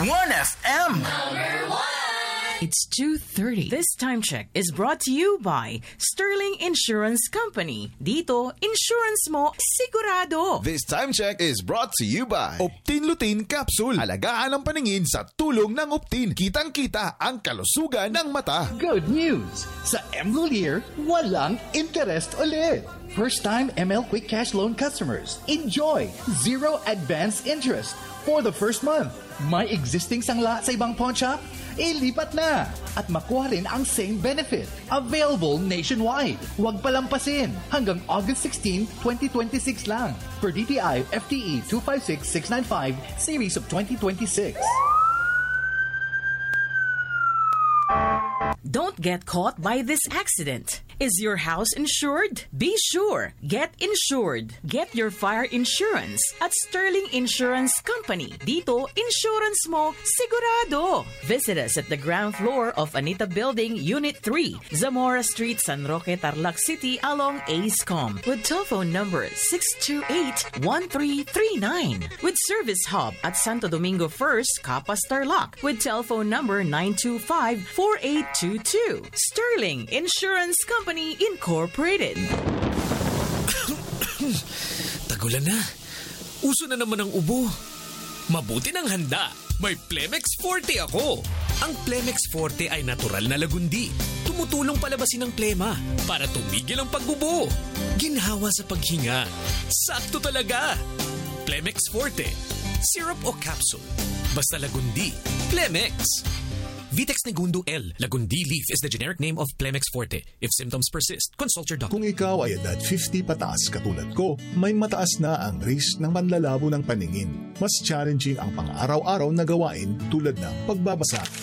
1FM. It's 2:30. This time check is brought to you by Sterling Insurance Company. Dito, insurance mo sigurado. This time check is brought to you by Optin Lutein Capsule. Alagaan ang paningin sa tulong ng Optin. Kitang-kita ang kalusugan ng mata. Good news! Sa Emlulier, walang interest ulit. First-time ML Quick Cash Loan customers, enjoy zero advance interest for the first month. May existing sangla sa ibang pawn shop? Ilipat na at makuha rin ang same benefit. Available nationwide. Huwag palampasin. Hanggang August 16, 2026 lang. Per DTI FTE 256695 Series of 2026. Don't get caught by this accident. Is your house insured? Be sure. Get insured. Get your fire insurance at Sterling Insurance Company. Dito, insurance mo sigurado. Visit us at the ground floor of Anita Building, Unit 3, Zamora Street, San Roque, Tarlac City, along ACECOM, with telephone number 628-1339. With service hub at Santo Domingo First, Capas, Tarlac, with telephone number 925-4822. Sterling Insurance Company Incorporated. Tagulan na. Uso na naman ang ubo. Mabuti ng handa. May Plemex Forte ako. Ang Plemex Forte ay natural na lagundi. Tumutulong palabasin ang plema para tumigil ang pag-ubo. Ginhawa sa paghinga. Sakto talaga. Plemex Forte. Syrup o capsule. Basta lagundi. Plemex. Vitex Negundo L. Lagundi leaf is the generic name of Plemex Forte. If symptoms persist, consult your doctor. Kung ikaw ay edad 50 pataas katulad ko, may mataas na ang risk ng panlalabo ng paningin. Mas challenging ang pang-araw-araw na gawain tulad ng pagbabasa,